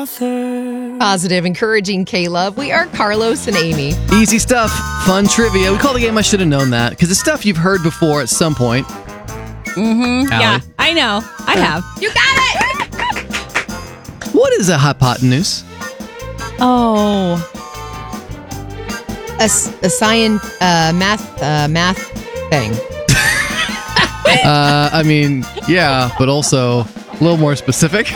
Positive, encouraging K-Love. We are Carlos and Amy. Easy stuff, fun trivia. We call the game I Should Have Known That because it's stuff you've heard before at some point. Mm-hmm. Yeah, I know. I have. You got it! What is a hypotenuse? Oh. A science math thing. I mean, yeah, but also a little more specific.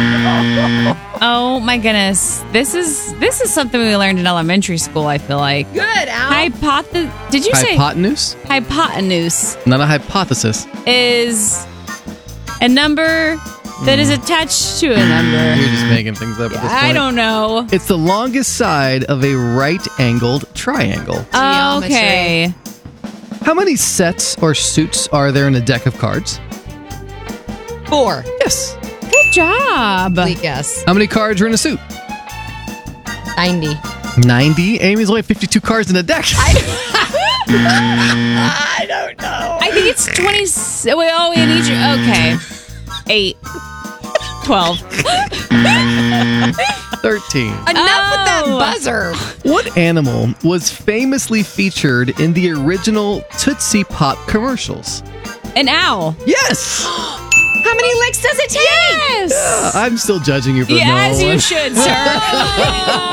Oh my goodness. This is something we learned in elementary school, I feel like. Good, Al. Did you say hypotenuse? Hypotenuse. Not a hypothesis. Is a number that is attached to a number. You're just making things up at this point. I don't know. It's the longest side of a right-angled triangle. Oh, okay. How many sets or suits are there in a deck of cards? 4. Yes. Good job. Complete guess. How many cards are in a suit? 90. 90? Amy's only 52 cards in a deck. I don't know. I think it's 20. Oh, in each. Okay. 8. 12. 13. Enough with that buzzer. What animal was famously featured in the original Tootsie Pop commercials? An owl. Yes! How many licks does it take? Yes! I'm still judging you for no. As you should, sir.